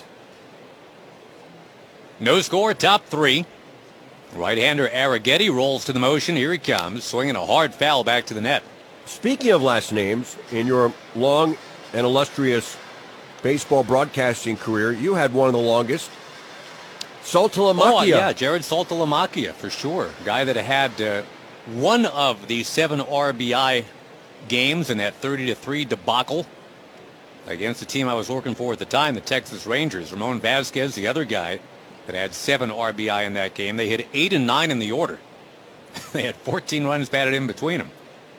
No score, top three. Right-hander Arrighetti rolls to the motion. Here he comes, swinging a hard foul back to the net. Speaking of last names, in your long and illustrious baseball broadcasting career, you had one of the longest. Saltalamacchia. Oh, yeah, Jared Saltalamacchia, for sure. Guy that had uh, one of the seven R B I games in that thirty to three debacle against the team I was working for at the time, the Texas Rangers. Ramon Vasquez, the other guy that had seven R B I in that game. They hit eight and nine in the order. They had fourteen runs batted in between them.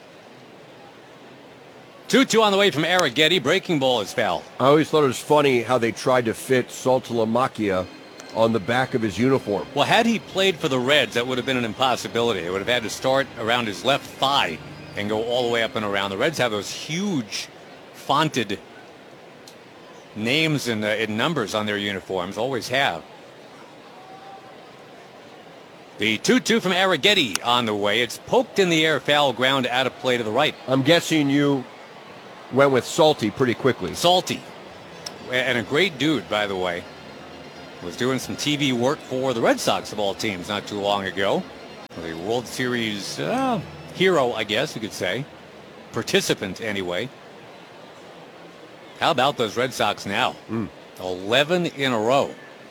two two on the way from Arrighetti. Breaking ball is foul. I always thought it was funny how they tried to fit Saltalamacchia on the back of his uniform. Well, had he played for the Reds, that would have been an impossibility. They would have had to start around his left thigh and go all the way up and around. The Reds have those huge fonted names and, uh, and numbers on their uniforms, always have. The two two from Arrighetti on the way. It's poked in the air, foul ground out of play to the right. I'm guessing you went with Salty pretty quickly. Salty. And a great dude, by the way. was doing some T V work for the Red Sox of all teams not too long ago. The World Series uh, hero, I guess you could say. Participant, anyway. How about those Red Sox now? Mm. eleven in a row.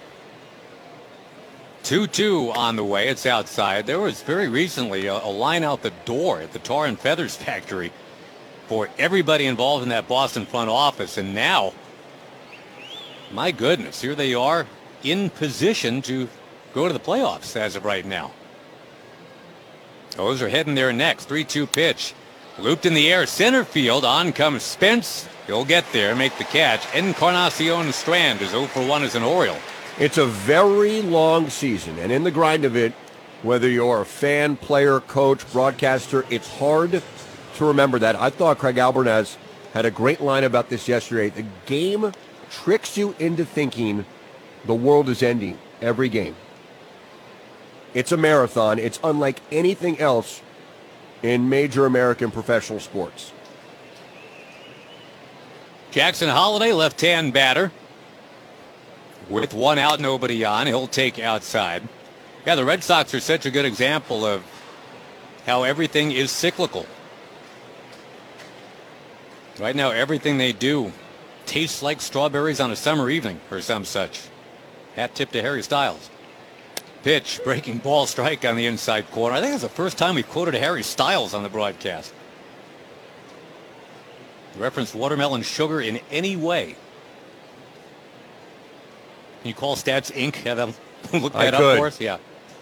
two two on the way. It's outside. There was very recently a, a line out the door at the Tar and Feathers factory for everybody involved in that Boston front office. And now, my goodness, here they are in position to go to the playoffs as of right now. Those are heading there next. three two pitch. Looped in the air, center field. On comes Spence. He'll get there, make the catch. Encarnacion Strand is oh for one as an Oriole. It's a very long season, and in the grind of it, whether you're a fan, player, coach, broadcaster, it's hard to remember that. I thought Craig Albernaz had a great line about this yesterday. The game tricks you into thinking the world is ending every game. It's a marathon. It's unlike anything else in major American professional sports. Jackson Holliday, left-hand batter. With one out, nobody on. He'll take outside. Yeah, the Red Sox are such a good example of how everything is cyclical. Right now, everything they do tastes like strawberries on a summer evening or some such. Hat tip to Harry Styles. Pitch, breaking ball, strike on the inside corner. I think it's the first time we've quoted Harry Styles on the broadcast. Reference watermelon sugar in any way. Can you call Stats Incorporated? Have them look that I up could. for us? Yeah.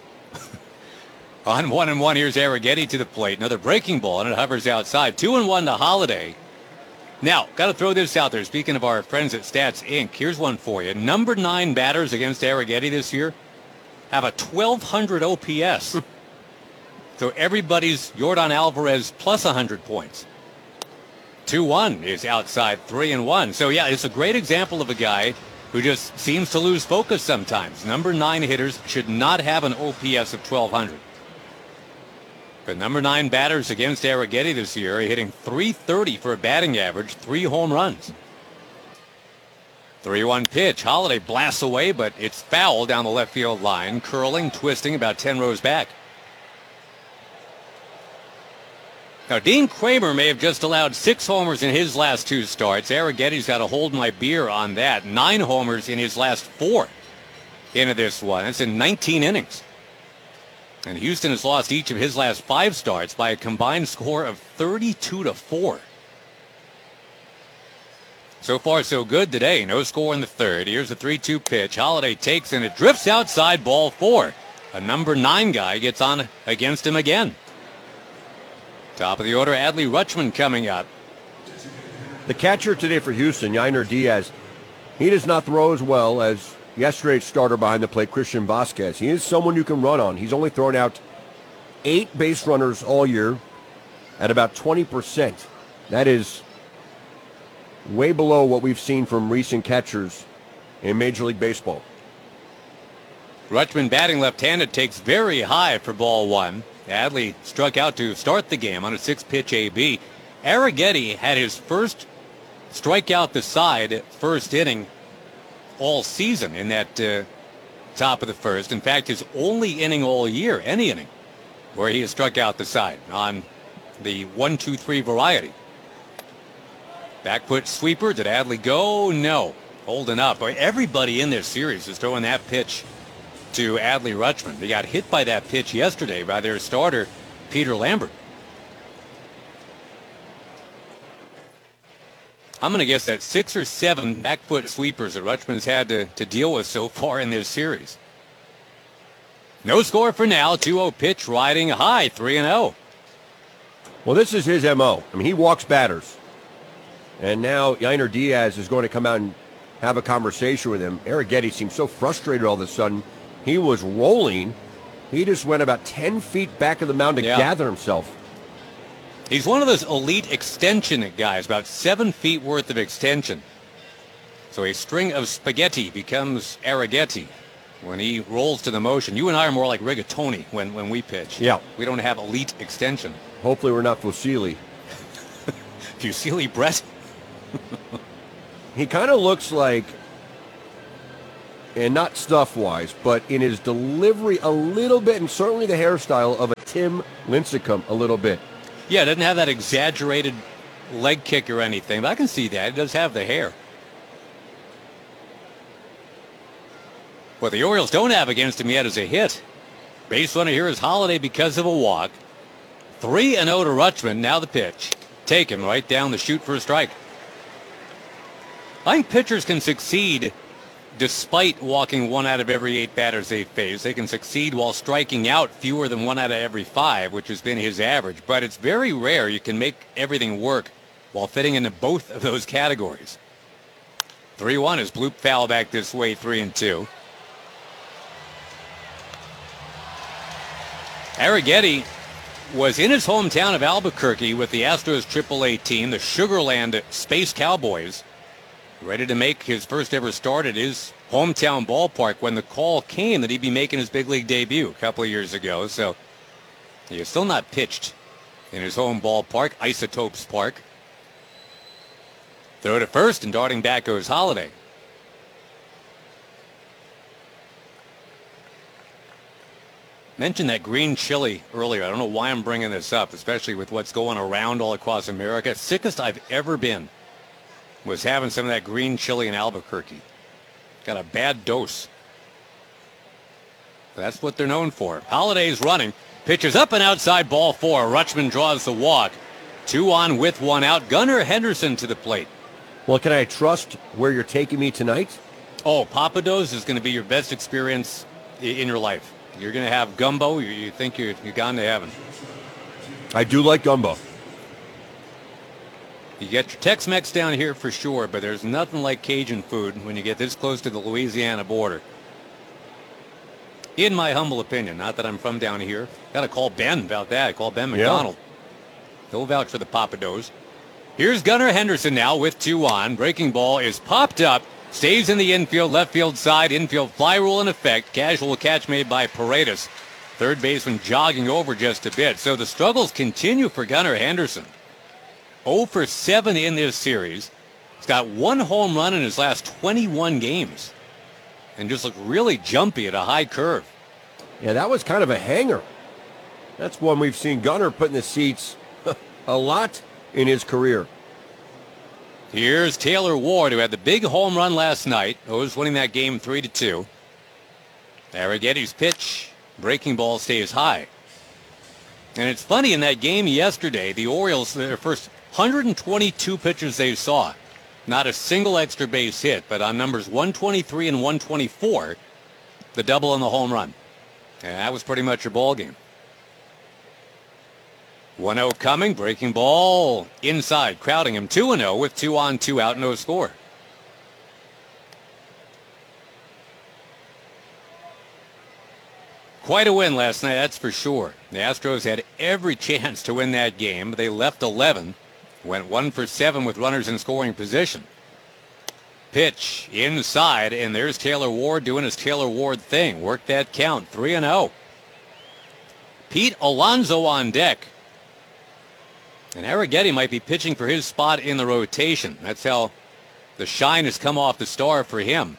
On one and one, here's Arrighetti to the plate. Another breaking ball, and it hovers outside. Two and one to Holliday. Now, got to throw this out there. Speaking of our friends at Stats Incorporated, here's one for you. Number nine batters against Arrighetti this year have a twelve hundred O P S. So everybody's Yordan Alvarez plus one hundred points. two one is outside, three and one. So, yeah, it's a great example of a guy who just seems to lose focus sometimes. Number nine hitters should not have an O P S of twelve hundred. But number nine batters against Arrighetti this year are hitting three thirty for a batting average, three home runs. three one pitch. Holliday blasts away, but it's foul down the left field line, curling, twisting about ten rows back. Now, Dean Kramer may have just allowed six homers in his last two starts. Arrighetti's got to hold my beer on that. Nine homers in his last four into this one. That's in nineteen innings. And Houston has lost each of his last five starts by a combined score of thirty-two to four. So far, so good today. No score in the third. Here's a three two pitch. Holliday takes, and it drifts outside, ball four. A number nine guy gets on against him again. Top of the order, Adley Rutschman coming up. The catcher today for Houston, Yainer Diaz, he does not throw as well as yesterday's starter behind the plate, Christian Vasquez. He is someone you can run on. He's only thrown out eight base runners all year at about twenty percent. That is way below what we've seen from recent catchers in Major League Baseball. Rutschman batting left-handed takes very high for ball one. Adley struck out to start the game on a six-pitch A B. Arrighetti had his first strikeout the side first inning all season in that uh, top of the first. In fact, his only inning all year, any inning, where he has struck out the side on the one two three variety. Back foot sweeper. Did Adley go? No. Holding up. Everybody in this series is throwing that pitch to Adley Rutschman. They got hit by that pitch yesterday by their starter, Peter Lambert. I'm going to guess that six or seven back foot sweepers that Rutschman's had to, to deal with so far in this series. No score for now. two oh pitch riding high, three and oh. Well, this is his M O. I mean, he walks batters. And now Yainer Diaz is going to come out and have a conversation with him. Arrighetti seems so frustrated all of a sudden. He was rolling. He just went about ten feet back of the mound to Yeah. gather himself. He's one of those elite extension guys, about seven feet worth of extension. So a string of spaghetti becomes Arrighetti when he rolls to the motion. You and I are more like rigatoni when, when we pitch. Yeah. We don't have elite extension. Hopefully we're not Fusilli. Fusilli Brett? He kind of looks like and not stuff-wise, but in his delivery a little bit, and certainly the hairstyle of a Tim Lincecum a little bit. Yeah, it doesn't have that exaggerated leg kick or anything, but I can see that. It does have the hair. What the Orioles don't have against him yet is a hit. Base runner here is Holiday because of a walk. three and oh to Rutschman. Now the pitch. Taken right down the chute for a strike. I think pitchers can succeed despite walking one out of every eight batters they face. They can succeed while striking out fewer than one out of every five, which has been his average. But it's very rare you can make everything work while fitting into both of those categories. three one is bloop foul back this way, three and two. Arrighetti was in his hometown of Albuquerque with the Astros triple A team, the Sugar Land Space Cowboys, ready to make his first ever start at his hometown ballpark when the call came that he'd be making his big league debut a couple of years ago. So he has still not pitched in his home ballpark, Isotopes Park. Throw to first, and darting back goes Holiday. Mentioned that green chili earlier. I don't know why I'm bringing this up, especially with what's going around all across America. Sickest I've ever been was having some of that green chili in Albuquerque. Got a bad dose. That's what they're known for. Holiday's running. Pitches up and outside, ball four. Rutschman draws the walk. Two on with one out. Gunnar Henderson to the plate. Well, can I trust where you're taking me tonight? Oh, Pappadeaux is going to be your best experience in your life. You're going to have gumbo. You, you think you're, you're gone to heaven. I do like gumbo. You get your Tex-Mex down here for sure, but there's nothing like Cajun food when you get this close to the Louisiana border. In my humble opinion, not that I'm from down here. Got to call Ben about that. Call Ben McDonald. Yeah. He'll vouch for the Pappadeaux. Here's Gunnar Henderson now with two on. Breaking ball is popped up. Stays in the infield, left field side, infield fly rule in effect. Casual catch made by Paredes. Third baseman jogging over just a bit. So the struggles continue for Gunnar Henderson. oh for seven in this series. He's got one home run in his last twenty-one games. And just looked really jumpy at a high curve. Yeah, that was kind of a hanger. That's one we've seen Gunnar put in the seats a lot in his career. Here's Taylor Ward, who had the big home run last night. O's winning that game three to two. Arrighetti's pitch, breaking ball stays high. And it's funny, in that game yesterday, the Orioles, their first one hundred twenty-two pitches they saw, not a single extra base hit, but on numbers one twenty-three and one twenty-four, the double and the home run. And that was pretty much your ball game. one oh coming, breaking ball inside, crowding him. two and oh with two on, two out, no score. Quite a win last night, that's for sure. The Astros had every chance to win that game, but they left eleven, went one for seven with runners in scoring position. Pitch inside, and there's Taylor Ward doing his Taylor Ward thing. Worked that count, three and oh. Pete Alonso on deck. And Arrighetti might be pitching for his spot in the rotation. That's how the shine has come off the star for him.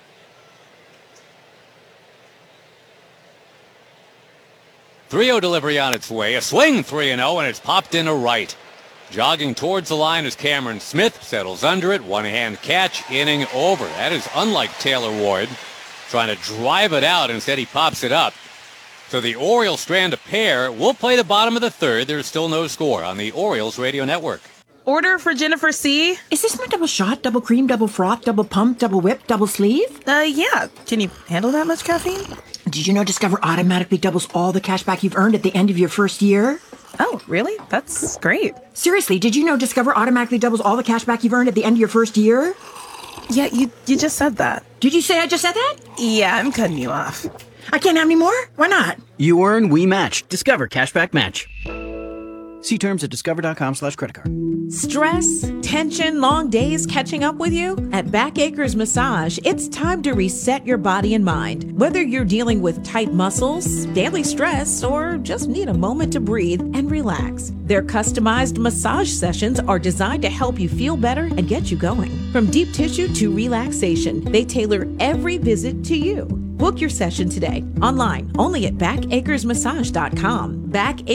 three oh delivery on its way. A swing, three and oh, and it's popped into right. Jogging towards the line is Cameron Smith. Settles under it. One-hand catch. Inning over. That is unlike Taylor Ward. Trying to drive it out. Instead, he pops it up. So the Orioles strand a pair. We'll play the bottom of the third. There's still no score on the Orioles Radio Network. Order for Jennifer C. Is this my double shot, double cream, double froth, double pump, double whip, double sleeve? Uh, yeah. Can you handle that much caffeine? Did you know Discover automatically doubles all the cash back you've earned at the end of your first year? Oh, really? That's great. Seriously, did you know Discover automatically doubles all the cash back you've earned at the end of your first year? Yeah, you you just said that. Did you say I just said that? Yeah, I'm cutting you off. I can't have any more? Why not? You earn, we match. Discover Cashback Match. See terms at discover.com slash credit card. Stress, tension, long days catching up with you? At Backacres Massage, it's time to reset your body and mind. Whether you're dealing with tight muscles, daily stress, or just need a moment to breathe and relax, their customized massage sessions are designed to help you feel better and get you going. From deep tissue to relaxation, they tailor every visit to you. Book your session today, online, only at back acres massage dot com. Back